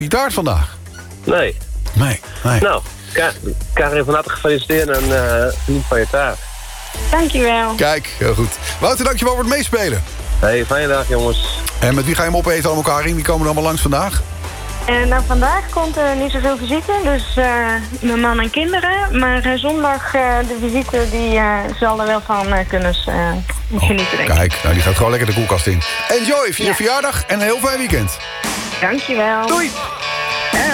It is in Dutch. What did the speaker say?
taart vandaag? Nee. Nee. Nou, Karin, van harte gefeliciteerd en geniet van je taart. Dankjewel. Kijk, heel goed. Wouter, dankjewel voor het meespelen. Hey, fijne dag jongens. En met wie ga je hem opeten allemaal, Karin? Wie komen er allemaal langs vandaag? Nou, vandaag komt er niet zoveel visite, dus mijn man en kinderen. Maar zondag, de visite, die zal er wel van kunnen genieten, denk ik. Kijk, nou, die gaat gewoon lekker de koelkast in. Enjoy, vier verjaardag en een heel fijn weekend. Dankjewel. Doei!